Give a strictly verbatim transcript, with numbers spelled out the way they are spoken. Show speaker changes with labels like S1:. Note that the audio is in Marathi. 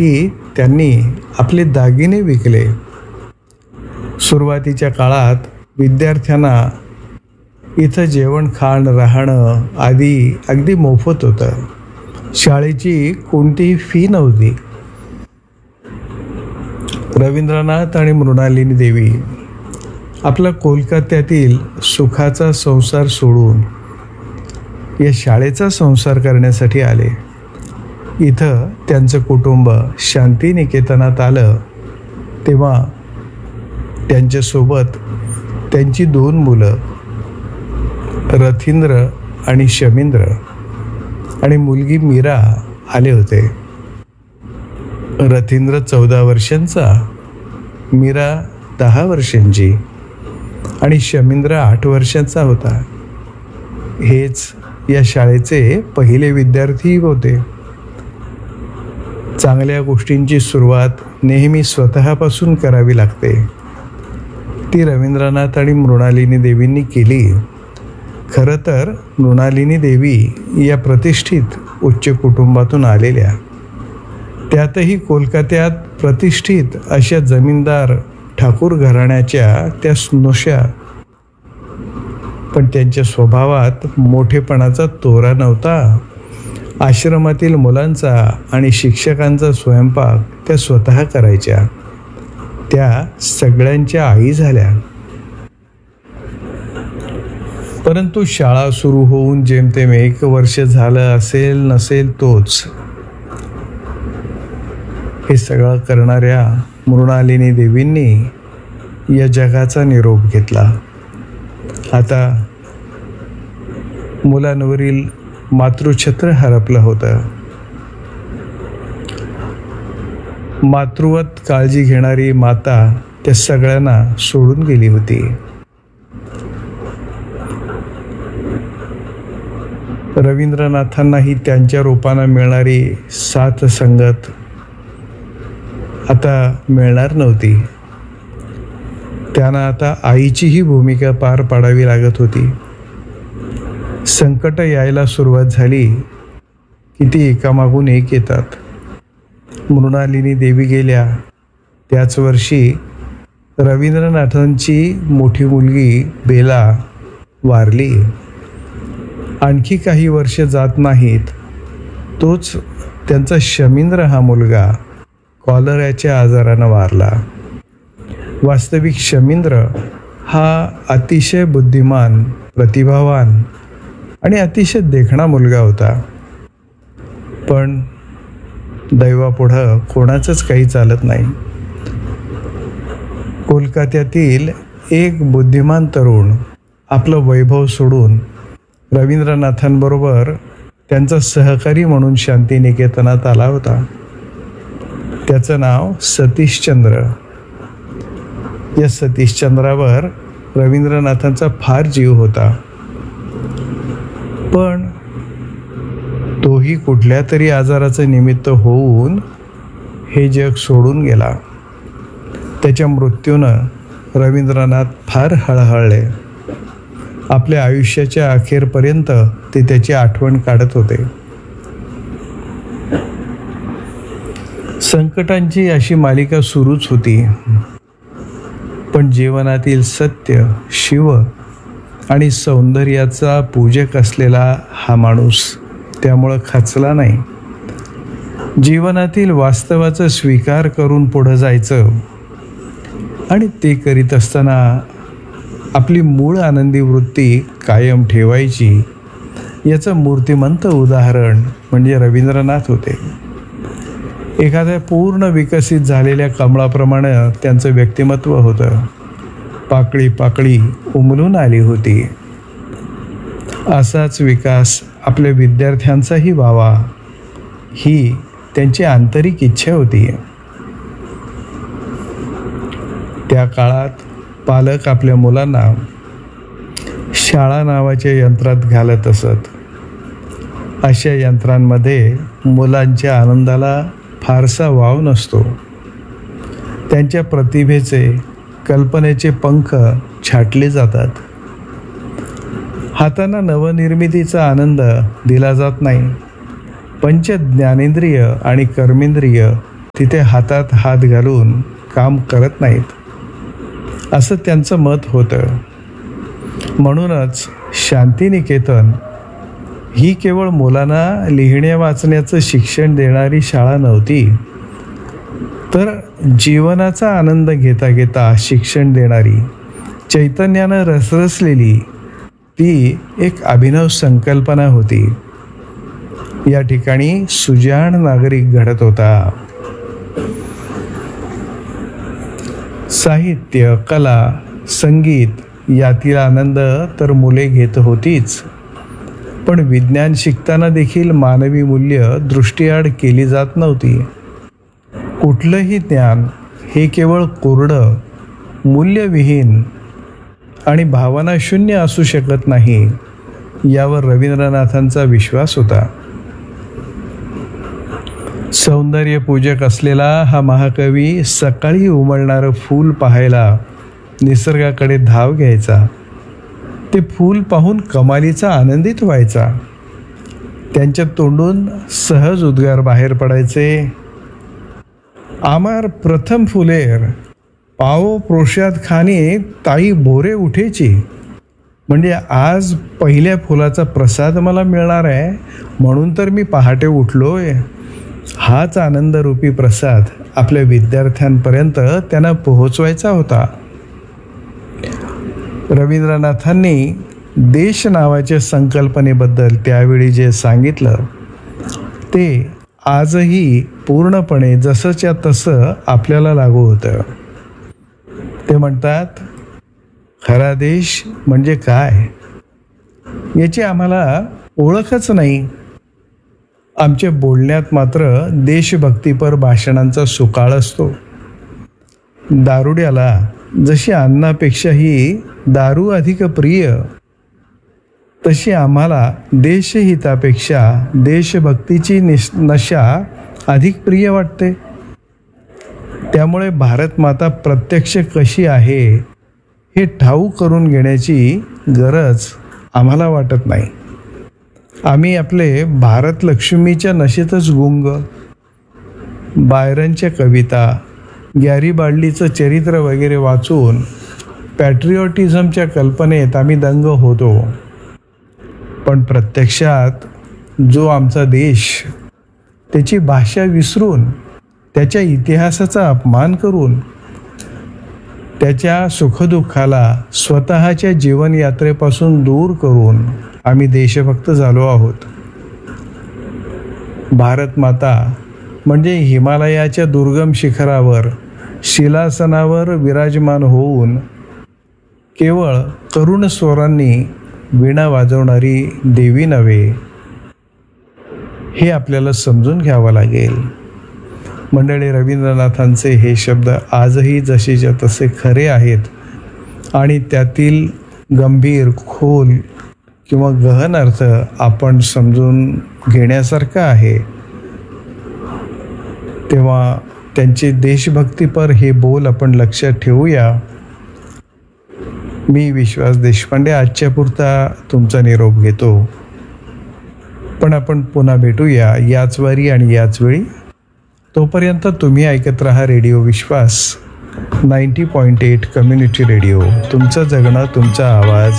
S1: यासाठी त्यांनी आपले दागिने विकले. सुरुवातीच्या काळात विद्यार्थ्यांना इथं जेवण खाण राहणं आदी अगदी मोफत होतं. शाळेची कोणतीही फी नव्हती. रवींद्रनाथ आणि मृणालिनी देवी आपला कोलकात्यातील सुखाचा संसार सोडून या शाळेचा संसार करण्यासाठी आले. इथं त्यांचं कुटुंब शांतिनिकेतनात आलं तेव्हा त्यांच्यासोबत त्यांची दोन मुलं रथींद्र आणि शमींद्र आणि मुलगी मीरा आले होते. रथींद्र चौदा वर्षांचा, मीरा दहा वर्षांची आणि शमींद्र आठ वर्षांचा होता. हेच या शाळेचे पहिले विद्यार्थी होते. चांगल्या गोष्टींची सुरुवात नेहमी स्वतःपासून करावी लागते. ती रवींद्रनाथ आणि मृणालिनी देवींनी केली. खरं तर मृणालिनी देवी या प्रतिष्ठित उच्च कुटुंबातून आलेल्या, त्यातही कोलकात्यात प्रतिष्ठित अशा जमीनदार ठाकूर घराण्याच्या त्या स्नुषा. पण त्यांच्या स्वभावात मोठेपणाचा तोरा नव्हता. आश्रमातील मुलांचा आणि शिक्षकांचा स्वयंपाक त्या स्वतः करायच्या. त्या सगळ्यांच्या आई झाल्या. परंतु शाळा सुरू होऊन जेमतेम एक वर्ष झालं असेल नसेल तोच हे सगळं करणाऱ्या मृणालिनी देवींनी या जगाचा निरोप घेतला. आता मुलांवरील मातृछत्र हरपलं होतं. मातृवत काळजी घेणारी माता त्या सगळ्यांना सोडून गेली होती. रवींद्रनाथांनाही त्यांच्या रूपानं मिळणारी साथ संगत आता मिळणार नव्हती. त्यांना आता आईचीही भूमिका पार पाडावी लागत होती. संकट यायला सुरुवात झाली की ती एकामागून एक येतात. मृणालिनी देवी गेल्या त्याच वर्षी रवींद्रनाथांची मोठी मुलगी बेला वारली. आणखी काही वर्ष जात नाहीत तोच त्यांचा शमींद्र हा मुलगा कॉलराच्या आजारानं वारला. वास्तविक शमींद्र हा अतिशय बुद्धिमान, प्रतिभावान आणि अतिशय देखणा मुलगा होता. पण दैवापुढं कोणाचंच काही चालत नाही. कोलकात्यातील एक बुद्धिमान तरुण आपलं वैभव सोडून रवींद्रनाथांबरोबर त्यांचा सहकारी म्हणून शांतिनिकेतनात आला होता. त्याचं नाव सतीशचंद्र. या सतीशचंद्रावर रवींद्रनाथांचा फार जीव होता. पण तोही कुठल्या तरी आजाराचं निमित्त होऊन हे जग सोडून गेला. त्याच्या मृत्यूनं रवींद्रनाथ फार हळहळले. आपल्या आयुष्याच्या अखेरपर्यंत ते त्याची आठवण काढत होते. संकटांची अशी मालिका सुरूच होती. पण जीवनातील सत्य, शिव आणि सौंदर्याचा पूजक असलेला हा माणूस त्यामुळं खचला नाही. जीवनातील वास्तवाचा स्वीकार करून पुढं जायचं आणि ते करीत असताना आपली मूळ आनंदी वृत्ती कायम ठेवायची, याचं मूर्तिमंत उदाहरण म्हणजे रवींद्रनाथ होते. एखाद्या पूर्ण विकसित झालेल्या कमळाप्रमाणे त्यांचं व्यक्तिमत्व होतं. पाकळी पाकळी उमलून आली होती. असाच विकास आपल्या विद्यार्थ्यांचाही व्हावा ही त्यांची आंतरिक इच्छा होती. त्या काळात पालक आपल्या मुलांना शाळा नावाच्या यंत्रात घालत असत. अशा यंत्रांमध्ये मुलांच्या आनंदाला फारसा वाव नसतो. त्यांच्या प्रतिभेचे, कल्पनेचे पंख छाटले जातात. हातांना नवनिर्मितीचा आनंद दिला जात नाही. पंच ज्ञानेंद्रिय आणि कर्मेंद्रिय तिथे हातात हात घालून काम करत नाहीत असं त्यांचं मत होतं. म्हणूनच शांतिनिकेतन ही केवळ मुलांना लिहिण्या वाचण्याचं शिक्षण देणारी शाळा नव्हती, तर जीवनाचा आनंद घेता घेता शिक्षण देणारी, चैतन्यानं रसरसलेली ती एक अभिनव संकल्पना होती. या ठिकाणी सुजाण नागरिक घडत होता. साहित्य, कला, संगीत यातील आनंद तर मुले घेत होतीच, पण विज्ञान शिकताना देखील मानवी मूल्य दृष्टीआड केली जात नव्हती. कुठलंही ज्ञान हे केवळ कोरडं, मूल्यविहीन आणि भावनाशून्य असू शकत नाही, यावर रवींद्रनाथांचा विश्वास होता. सौंदर्य पूजक असलेला हा महाकवी सकाळी उमलणारं फूल पाहायला निसर्गाकडे धाव घ्यायचा. ते फूल पाहून कमालीचा आनंदित व्हायचा. त्यांच्या तोंडून सहज उद्गार बाहेर पडायचे, आमार प्रथम फुलेर पाओ प्रोशाद खाणे ताई बोरे उठेची. म्हणजे आज पहिल्या फुलाचा प्रसाद मला मिळणार आहे म्हणून तर मी पहाटे उठलोय. हाच आनंदरूपी प्रसाद आपल्या विद्यार्थ्यांपर्यंत त्यांना पोहोचवायचा होता. रवींद्रनाथांनी देश नावाच्या संकल्पनेबद्दल त्यावेळी जे सांगितलं ते आजही पूर्णपणे जसंच्या तसं आपल्याला लागू होतं. ते म्हणतात, खरा देश म्हणजे काय याची आम्हाला ओळखच नाही. आमच्या बोलण्यात मात्र देशभक्तीपर भाषणांचा सुकाळ असतो. दारुड्याला जशी अन्नापेक्षाही दारू अधिक प्रिय, तशी आम्हाला देशहितापेक्षा देशभक्तीची निश नशा अधिक प्रिय वाटते. त्यामुळे भारत माता प्रत्यक्ष कशी आहे हे ठाऊक करून घेण्याची गरज आम्हाला वाटत नाही. आम्ही आपले भारत लक्ष्मीच्या नशेतच गुंग. बायरनच्या कविता, गॅरिबाल्डीचं चरित्र वगैरे वाचून पॅट्रिऑटिझमच्या कल्पनेत आम्ही दंग होतो. पण प्रत्यक्षात जो आमचा देश त्याची भाषा विसरून, त्याच्या इतिहासाचा अपमान करून, त्याच्या सुखदुःखाला स्वतःच्या जीवनयात्रेपासून दूर करून आम्ही देशभक्त झालो आहोत. भारत माता म्हणजे हिमालयाच्या दुर्गम शिखरावर शिलासनावर विराजमान होऊन केवळ करुण स्वरांनी वीणा वाजवणारी देवी नव्हे, हे आपल्याला समजून घ्यावं लागेल. मंडळी, रवींद्रनाथांचे हे शब्द आजही जसेच्या तसे खरे आहेत आणि त्यातील गंभीर, खोल किंवा गहन अर्थ आपण समजून घेण्यासारखा आहे. तेव्हा त्यांचे देशभक्तीपर हे बोल आपण लक्षात ठेवूया. मी विश्वास देशपांडे आजच्या पुरता तुमचा निरोप घेतो. पण आपण पुन्हा भेटूया याच वारी आणि याच वेळी. तोपर्यंत तुम्ही ऐकत राहा रेडिओ विश्वास ninety point eight community radio. तुमचं जगणं, तुमचा आवाज.